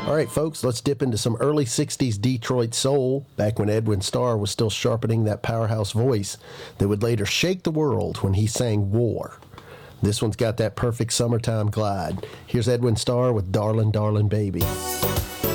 All right, folks, let's dip into some early 60s Detroit soul, back when Edwin Starr was still sharpening that powerhouse voice that would later shake the world when he sang War. This one's got that perfect summertime glide. Here's Edwin Starr with Darlin', Darlin' Baby.